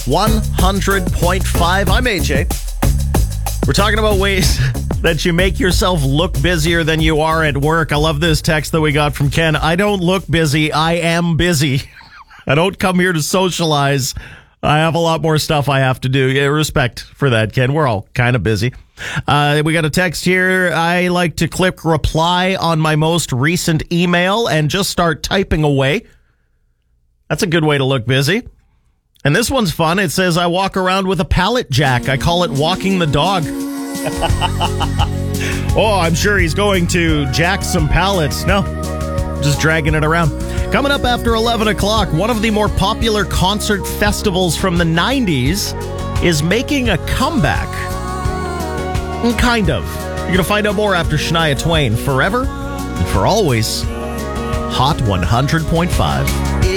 100.5. I'm AJ. We're talking about ways that you make yourself look busier than you are at work. I love this text that we got from Ken. I don't look busy. I am busy. I don't come here to socialize. I have a lot more stuff I have to do. Yeah, respect for that, Ken. We're all kind of busy. We got a text here. I like to click reply on my most recent email and just start typing away. That's a good way to look busy. And this one's fun. It says, I walk around with a pallet jack. I call it walking the dog. Oh, I'm sure he's going to jack some pallets. No, just dragging it around. Coming up after 11 o'clock, one of the more popular concert festivals from the 90s is making a comeback. Kind of. You're going to find out more after Shania Twain. Forever and for always, Hot 100.5.